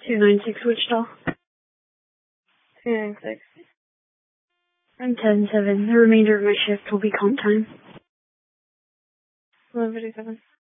296 Wichita. 296. I'm 10-7. The remainder of my shift will be comp time. 11:57.